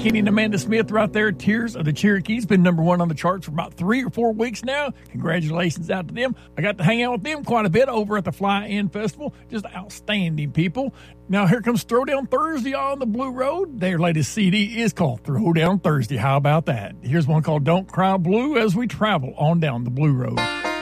Kenny and Amanda Smith right there. Tears of the Cherokees. Been number one on the charts for about 3 or 4 weeks now. Congratulations out to them. I got to hang out with them quite a bit over at the Fly-In Festival. Just outstanding people. Now here comes Throwdown Thursday on the Blue Road. Their latest CD is called Throwdown Thursday. How about that? Here's one called Don't Cry Blue as we travel on down the Blue Road.